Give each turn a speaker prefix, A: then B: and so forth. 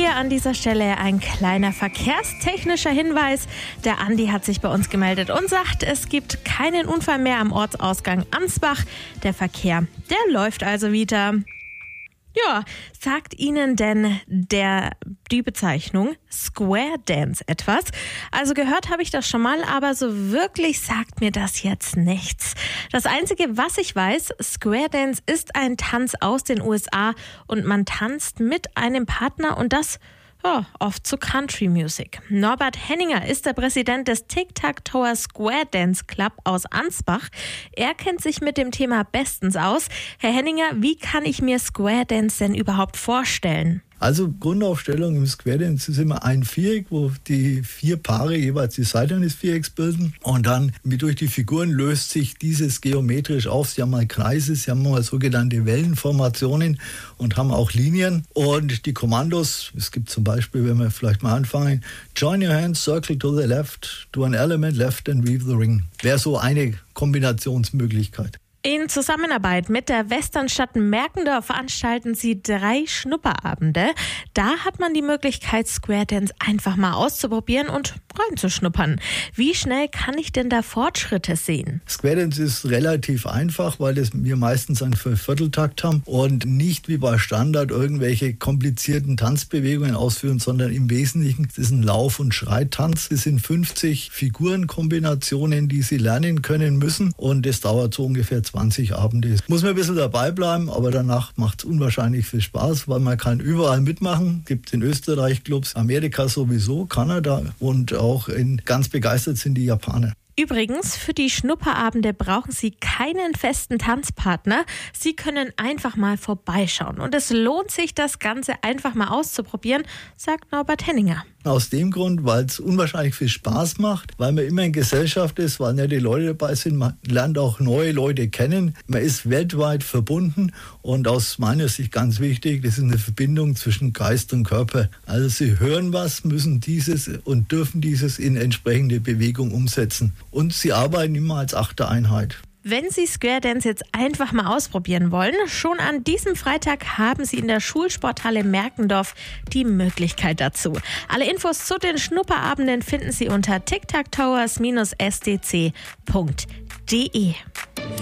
A: Hier an dieser Stelle ein kleiner verkehrstechnischer Hinweis. Der Andi hat sich bei uns gemeldet und sagt, es gibt keinen Unfall mehr am Ortsausgang Ansbach. Der Verkehr, der läuft also wieder. Ja, sagt Ihnen denn die Bezeichnung Square Dance etwas? Also gehört habe ich das schon mal, aber so wirklich sagt mir das jetzt nichts. Das Einzige, was ich weiß, Square Dance ist ein Tanz aus den USA und man tanzt mit einem Partner und das oft zu Country Music. Norbert Henninger ist der Präsident des Tic-Tac-Toe Square Dance Club aus Ansbach. Er kennt sich mit dem Thema bestens aus. Herr Henninger, wie kann ich mir Square Dance denn überhaupt vorstellen?
B: Also Grundaufstellung im Square Dance ist immer ein Viereck, wo die 4 Paare jeweils die Seite eines Vierecks bilden. Und dann durch die Figuren löst sich dieses geometrisch auf. Sie haben mal Kreise, sie haben mal sogenannte Wellenformationen und haben auch Linien. Und die Kommandos, es gibt zum Beispiel, wenn wir vielleicht mal anfangen, Join your hands, circle to the left, do an element left and weave the ring. Wäre so eine Kombinationsmöglichkeit.
A: In Zusammenarbeit mit der Westernstadt Merkendorf veranstalten sie 3 Schnupperabende. Da hat man die Möglichkeit, Square Dance einfach mal auszuprobieren und reinzuschnuppern. Wie schnell kann ich denn da Fortschritte sehen?
B: Square Dance ist relativ einfach, weil wir meistens einen Vierteltakt haben und nicht wie bei Standard irgendwelche komplizierten Tanzbewegungen ausführen, sondern im Wesentlichen es ist ein Lauf- und Schreittanz. Es sind 50 Figurenkombinationen, die Sie lernen können müssen und das dauert so ungefähr 20 Abende. Muss man ein bisschen dabei bleiben, aber danach macht es unwahrscheinlich viel Spaß, weil man kann überall mitmachen. Gibt in Österreich Clubs, Amerika sowieso, Kanada und auch ganz begeistert sind die Japaner.
A: Übrigens, für die Schnupperabende brauchen Sie keinen festen Tanzpartner. Sie können einfach mal vorbeischauen. Und es lohnt sich, das Ganze einfach mal auszuprobieren, sagt Norbert Henninger.
B: Aus dem Grund, weil es unwahrscheinlich viel Spaß macht, weil man immer in Gesellschaft ist, weil nette Leute dabei sind, man lernt auch neue Leute kennen, man ist weltweit verbunden und aus meiner Sicht ganz wichtig, das ist eine Verbindung zwischen Geist und Körper. Also Sie hören was, müssen dieses und dürfen dieses in entsprechende Bewegung umsetzen und Sie arbeiten immer als 8. Einheit.
A: Wenn Sie Square Dance jetzt einfach mal ausprobieren wollen, schon an diesem Freitag haben Sie in der Schulsporthalle Merkendorf die Möglichkeit dazu. Alle Infos zu den Schnupperabenden finden Sie unter tictactowers-sdc.de.